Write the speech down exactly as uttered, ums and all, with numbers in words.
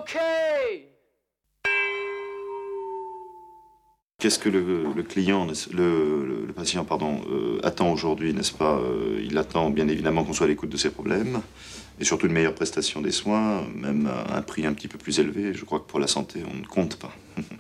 okay. Qu'est-ce que le, le client, le, le, le patient, pardon, euh, attend aujourd'hui, n'est-ce pas? euh, Il attend bien évidemment qu'on soit à l'écoute de ses problèmes et surtout une meilleure prestation des soins, même à un prix un petit peu plus élevé. Je crois que pour la santé, on ne compte pas.